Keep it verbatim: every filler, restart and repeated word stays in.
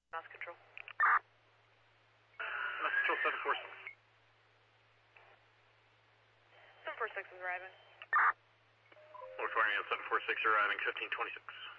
Mass control. Mass control seven four six. seven four six is arriving. California seven four six arriving fifteen twenty-six.